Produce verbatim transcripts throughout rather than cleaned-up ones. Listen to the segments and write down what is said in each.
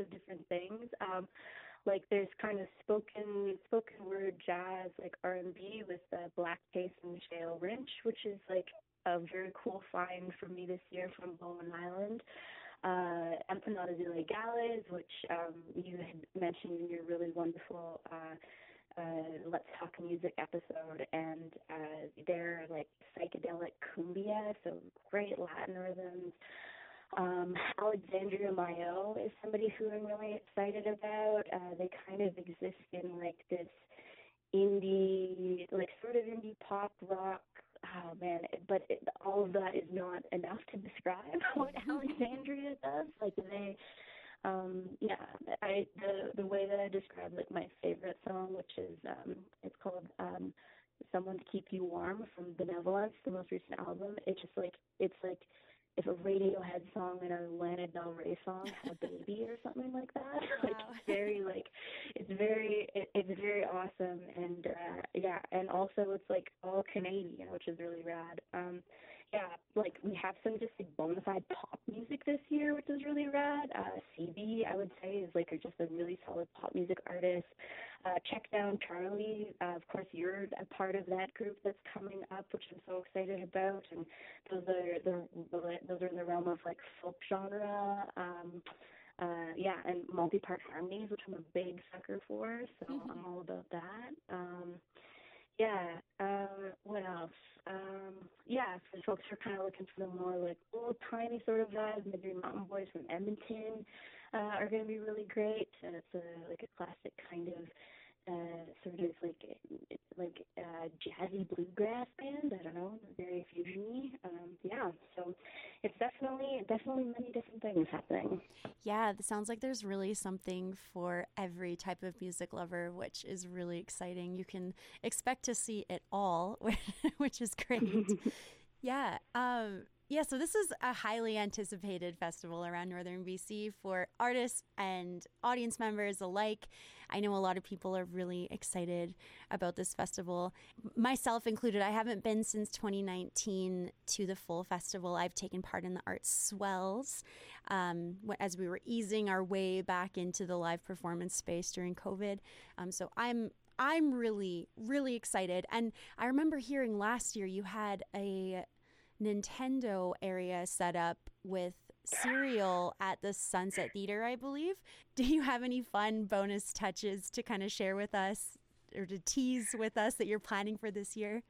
of different things. Um, like there's kind of spoken spoken word jazz, like R and B with uh, Black Taste and Shale Wrench, which is like a very cool find for me this year from Bowen Island. Uh, Empanadas Ilegales, which um, you had mentioned in your really wonderful uh, uh, Let's Talk Music episode, and uh, they're like psychedelic cumbia, so great Latin rhythms. Um, Alexandria Mayo is somebody who I'm really excited about. Uh, they kind of exist in like this indie, like sort of indie pop rock. Oh man, but it, all of that is not enough to describe what Alexandria does. Like they, um, yeah, I the the way that I describe like my favorite song, which is um, it's called um, "Someone to Keep You Warm" from Benevolence, the most recent album. It's just like it's like if a Radiohead song and a Lana Del Rey song had a baby or something like that. Wow. Like it's very like it's very it, it's very awesome, and uh yeah, and also it's like all Canadian, which is really rad. Um yeah, like we have some just like bona fide pop music this year, which is really rad. Uh C B, I would say, is like just a really solid pop music artist. Uh Check Down Charlie, uh, of course you're a part of that group that's coming up, which I'm so excited about, and those are the, the those are in the realm of like folk genre, um, uh, yeah, and multi-part harmonies, which I'm a big sucker for. So Mm-hmm. I'm all about that. Um, yeah. Uh, what else? Um, yeah, for folks who are kind of looking for the more like old timey sort of vibes, the Green Mountain Boys from Edmonton uh, are going to be really great. And it's a like a classic kind of uh, sort of like like uh, jazzy bluegrass band. I don't know, very fusiony. Um, yeah, so it's definitely definitely many different things happening. Yeah, it sounds like there's really something for every type of music lover, which is really exciting. You can expect to see it all, which is great. Yeah. Um, yeah, so this is a highly anticipated festival around Northern B C for artists and audience members alike. I know a lot of people are really excited about this festival, myself included. I haven't been since twenty nineteen to the full festival. I've taken part in the Art Swells um, as we were easing our way back into the live performance space during COVID. Um, so I'm I'm really, really excited. And I remember hearing last year you had a Nintendo area set up with cereal at the Sunset Theater, I believe. Do you have any fun bonus touches to kind of share with us or to tease with us that you're planning for this year?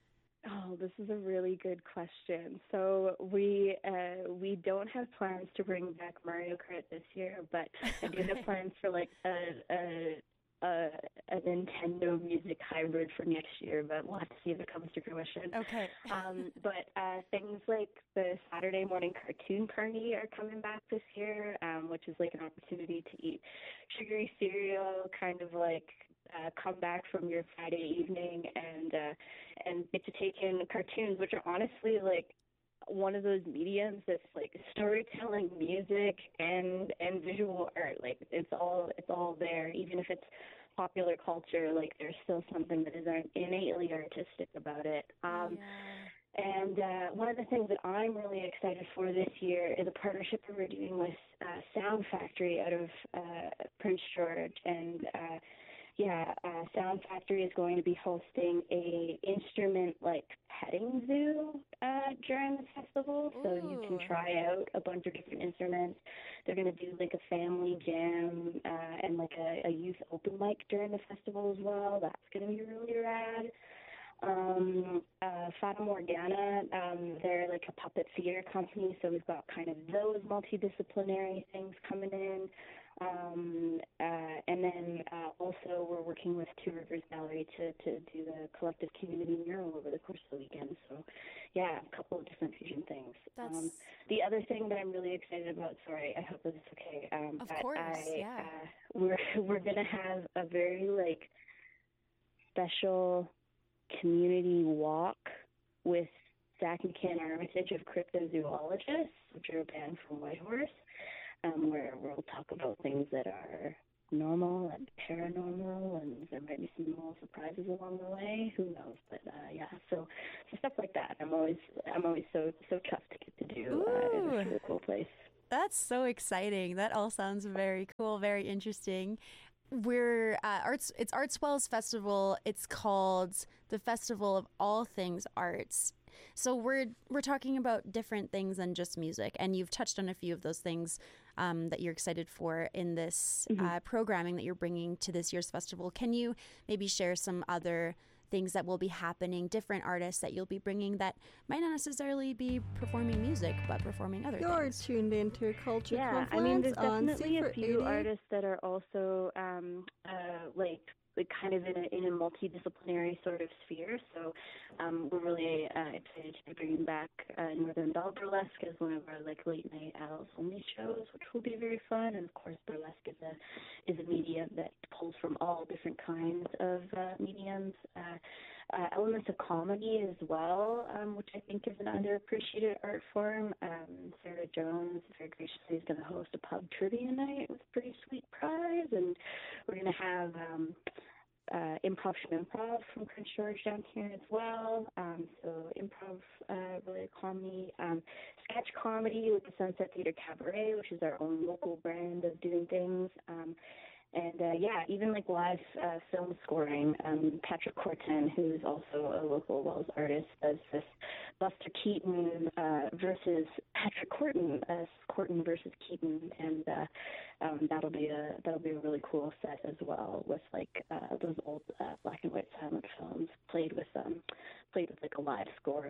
Oh, this is a really good question. So we uh, we don't have plans to bring back Mario Kart this year, but I do have plans for like a, a a, a Nintendo music hybrid for next year, but we'll have to see if it comes to fruition. Okay. um, but uh, things like the Saturday morning cartoon party are coming back this year, um, which is like an opportunity to eat sugary cereal, kind of like uh, come back from your Friday evening and uh, and get to take in cartoons, which are honestly like one of those mediums that's like storytelling, music, and and visual art. Like it's all it's all there. Even if it's popular culture, like there's still something that is innately artistic about it. Um, yeah. And uh, one of the things that I'm really excited for this year is a partnership that we're doing with uh, Sound Factory out of uh, Prince George. And uh, yeah, uh, Sound Factory is going to be hosting a instrument like petting zoo uh, during the festival. Ooh. So you can try out a bunch of different instruments. They're going to do like a family jam uh, and like a, a youth open mic during the festival as well. That's going to be really rad. Um, uh, Fata Morgana, um, they're like a puppet theater company, so we've got kind of those multidisciplinary things coming in. Um, uh, and then uh, also we're working with Two Rivers Gallery to, to do the collective community mural over the course of the weekend. So, yeah, a couple of different fusion things. That's... Um, the other thing that I'm really excited about, sorry, I hope this is okay. Um, of but course, I, yeah. Uh, we're, we're going to have a very, like, special community walk with Zach and Ken Armitage of Cryptozoologists, which are a band from Whitehorse, um, where we'll talk about things that are normal and paranormal, and there might be some little surprises along the way. Who knows? But uh, yeah, so, so stuff like that. I'm always I'm always so so chuffed to get to do uh, in a really cool place. That That's so exciting. That all sounds very cool, very interesting. We're uh, arts. It's Artswell's festival. It's called the Festival of All Things Arts. So we're we're talking about different things than just music, and you've touched on a few of those things um, that you're excited for in this mm-hmm. uh, programming that you're bringing to this year's festival. Can you maybe share some other things that will be happening, different artists that you'll be bringing that might not necessarily be performing music, but performing other You're things? You're tuned into Culture yeah, Confluence. I mean, there's definitely a few artists that are also um, uh, like like kind of in a, in a multidisciplinary sort of sphere. So um, we're really uh, excited to be bringing back uh, Northern Belle Burlesque as one of our like late night adults only shows, which will be very fun. And of course, burlesque is a is a medium that pulls from all different kinds of uh, mediums. Uh, uh, elements of comedy as well, um, which I think is an underappreciated art form. Um, Sarah Jones very graciously is going to host a pub trivia night with a pretty sweet prize, and we're going to have um, uh, Improv from Improv from Prince George down here as well. Um, so improv uh, related comedy, um, sketch comedy with the Sunset Theater Cabaret, which is our own local brand of doing things. Um, And, uh, yeah, even, like, live uh, film scoring. Um, Patrick Corton, who's also a local Wells artist, does this Buster Keaton uh, versus Patrick Corton, uh, Corton versus Keaton, and uh, um, that'll be a that'll be a really cool set as well, with, like, uh, those old uh, black and white silent films played with, um, played with, like, a live score.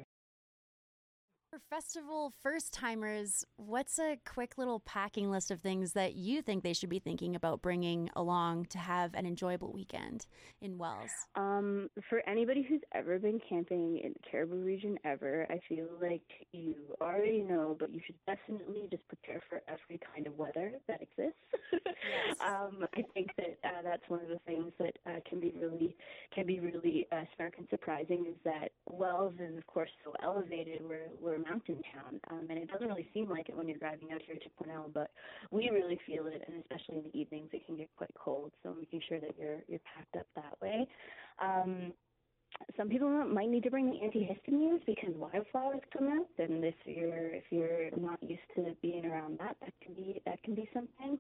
For festival first-timers, what's a quick little packing list of things that you think they should be thinking about bringing along to have an enjoyable weekend in Wells? Um, for anybody who's ever been camping in the Cariboo region ever, I feel like you already know, but you should definitely just prepare for every kind of weather that exists. Yes. um, I think that uh, that's one of the things that uh, can be really can be really uh, stark and surprising is that Wells is, of course, so elevated. We're we're mountain town, um, and it doesn't really seem like it when you're driving out here to Cornell, but we really feel it, and especially in the evenings, it can get quite cold. So making sure that you're you're packed up that way. Um, some people might need to bring the antihistamines because wildflowers come out, and if you're if you're not used to being around that, that can be that can be something.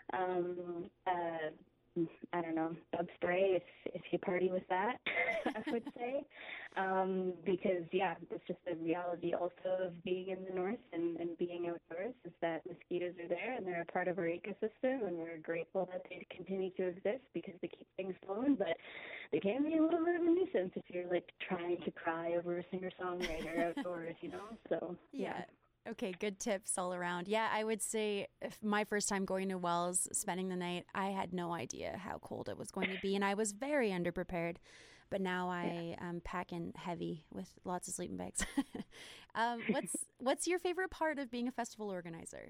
Um, uh, I don't know, bug spray if if you party with that, I would say, um, because yeah, it's just the reality also of being in the north and, and being outdoors is that mosquitoes are there and they're a part of our ecosystem, and we're grateful that they continue to exist because they keep things flowing. But they can be a little bit of a nuisance if you're like trying to cry over a singer-songwriter outdoors, you know. So yeah. yeah. Okay, good tips all around. Yeah, I would say if my first time going to Wells, spending the night, I had no idea how cold it was going to be, and I was very underprepared. But now I yeah. um, pack in heavy with lots of sleeping bags. um, what's what's your favorite part of being a festival organizer?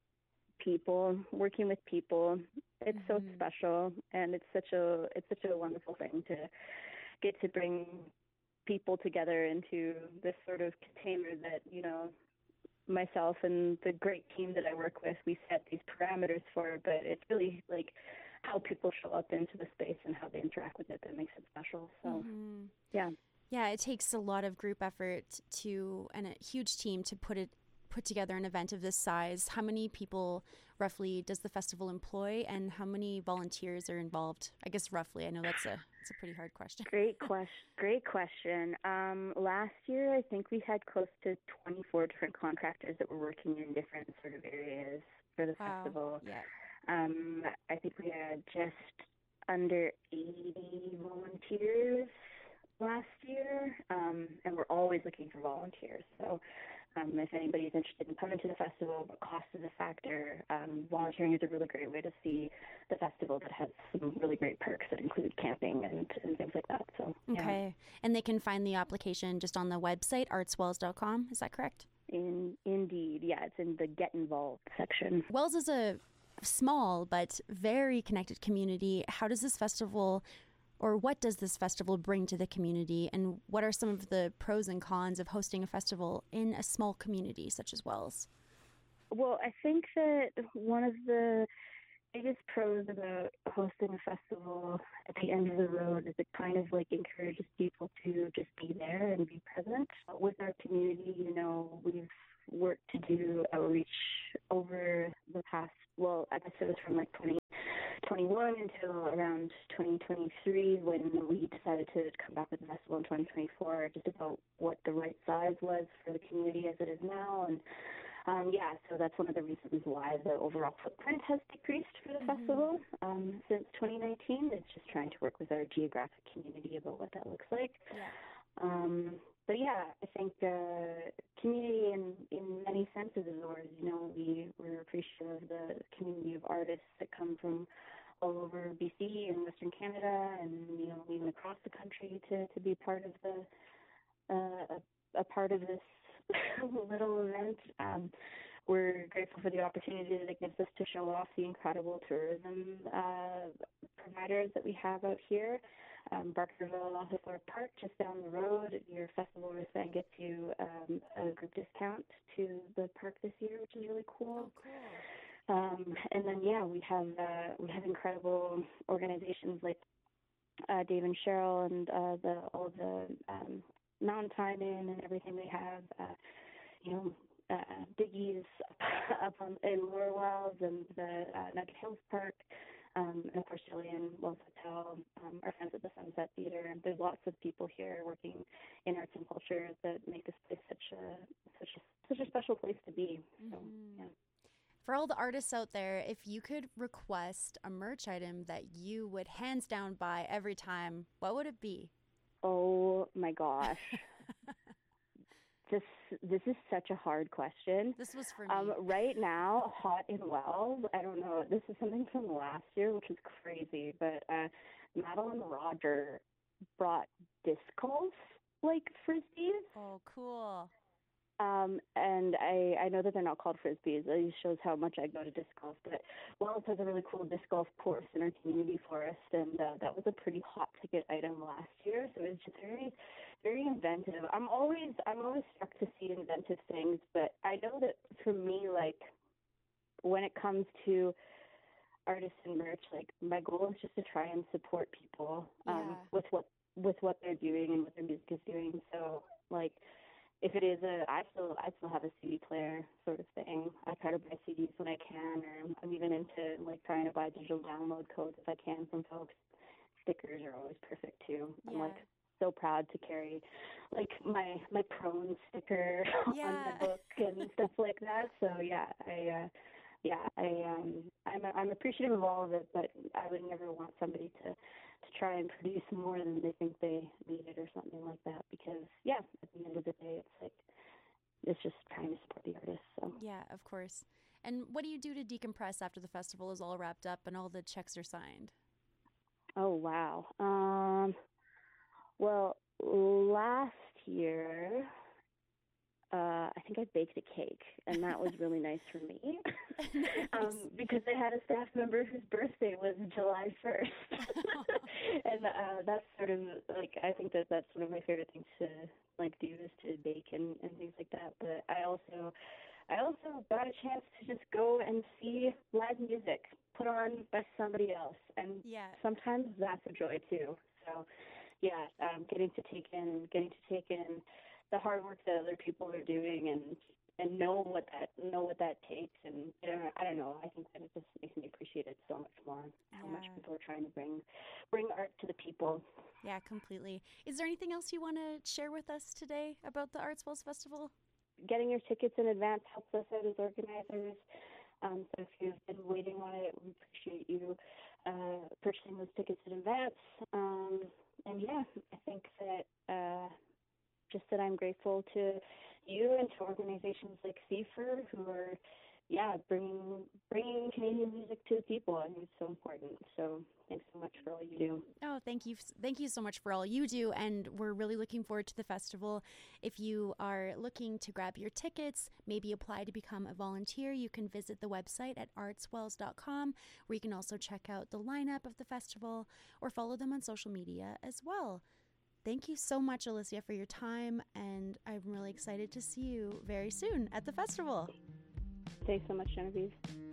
People, working with people. It's mm-hmm. so special, and it's such a it's such a wonderful thing to get to bring people together into this sort of container that, you know, myself and the great team that I work with, we set these parameters for, but it's really like how people show up into the space and how they interact with it that makes it special. So, mm-hmm. yeah. Yeah, it takes a lot of group effort to and a huge team to put it put together an event of this size. How many people roughly does the festival employ, and how many volunteers are involved? I guess roughly. I know that's a it's a pretty hard question. Great question. Great question. Um, last year, I think we had close to twenty-four different contractors that were working in different sort of areas for the wow. festival. Yeah. Um, I think we had just under eighty volunteers last year, um, and we're always looking for volunteers. So um, if anybody's interested in coming to the festival, but cost is a factor, um, volunteering is a really great way to see the festival that has some really great perks that include camping and, and things like that. So yeah. Okay. And they can find the application just on the website, artswells dot com. Is that correct? In, indeed. Yeah, it's in the Get Involved section. Wells is a small but very connected community. How does this festival, or what does this festival bring to the community, and what are some of the pros and cons of hosting a festival in a small community such as Wells? Well, I think that one of the biggest pros about hosting a festival at the end of the road is it kind of like encourages people to just be there and be present. With our community, you know, we've worked to do outreach over the past, well, I guess it was from like twenty twenty-one until around twenty twenty-three when we decided to come back with the festival in twenty twenty-four, just about what the right size was for the community as it is now. And Um, yeah, so that's one of the reasons why the overall footprint has decreased for the mm-hmm. festival um, since twenty nineteen. It's just trying to work with our geographic community about what that looks like. Yeah. Um, but yeah, I think uh, community in, in many senses is ours. You know, we, we're appreciative of the community of artists that come from all over B C and Western Canada and, you know, even across the country to, to be part of the, uh, a, a part of this little event. Um, we're grateful for the opportunity that it gives us to show off the incredible tourism uh, providers that we have out here. Um, Barkerville Hillsborough Park, just down the road, your festival event gets you um, a group discount to the park this year, which is really cool. Oh, cool. Um, and then yeah, we have uh, we have incredible organizations like uh, Dave and Cheryl and uh, the all the um, mountain climbing and everything they have, uh, you know, uh, Diggy's up on, in Lower Wells and the uh, Nugget Hills Park, um, and of course Jillian Wells Hotel, um, our friends at the Sunset Theater. And there's lots of people here working in arts and culture that make this place such a such a such a special place to be. So mm-hmm. yeah. For all the artists out there, if you could request a merch item that you would hands down buy every time, what would it be? Oh my gosh. This this is such a hard question. This was for me. Um, right now, Hot and Well, I don't know, this is something from last year, which is crazy, but uh, Madeline Roger brought disc golf, like frisbees. Oh, cool. Um, and I, I know that they're not called frisbees. It shows how much I go to disc golf. But Wells has a really cool disc golf course in our community forest, and uh, that was a pretty hot ticket item last year. So it was just very, very inventive. I'm always, I'm always struck to see inventive things. But I know that for me, like when it comes to artists and merch, like my goal is just to try and support people um, yeah. with what with what they're doing and what their music is doing. So like. If it is a, I still, I still have a C D player sort of thing. I try to buy C Ds when I can, or I'm even into like trying to buy digital download codes if I can from folks. Stickers are always perfect too. Yeah. I'm like so proud to carry like my my prone sticker yeah. on the book and stuff like that. So yeah, I, uh, yeah, I, um, I'm, I'm appreciative of all of it, but I would never want somebody to. to try and produce more than they think they needed or something like that, because yeah, at the end of the day, it's like it's just trying to support the artists. So yeah, of course. And what do you do to decompress after the festival is all wrapped up and all the checks are signed? Oh wow. Um. Well, last year, uh, I think I baked a cake, and that was really nice for me. Nice. um, because I had a staff member whose birthday was July first. And uh, that's sort of, like, I think that that's one of my favorite things to, like, do is to bake and, and things like that. But I also, I also got a chance to just go and see live music put on by somebody else. And yeah. sometimes that's a joy, too. So, yeah, um, getting to take in, getting to take in the hard work that other people are doing and and know what that know what that takes, and you know, I don't know, I think that it just makes me appreciate it so much more, how yeah. much people are trying to bring bring art to the people. Yeah, completely. Is there anything else you want to share with us today about the Arts Wells Festival? Getting your tickets in advance helps us out as organizers. Um, so if you've been waiting on it, we appreciate you uh, purchasing those tickets in advance. Um, and yeah, I think that uh, just that I'm grateful to you and to organizations like C F R who are, yeah, bringing bringing Canadian music to the people. I think it's so important. So thanks so much for all you do. Oh, thank you. Thank you so much for all you do. And we're really looking forward to the festival. If you are looking to grab your tickets, maybe apply to become a volunteer, you can visit the website at arts wells dot com, where you can also check out the lineup of the festival or follow them on social media as well. Thank you so much, Alicia, for your time, and I'm really excited to see you very soon at the festival. Thanks so much, Genevieve.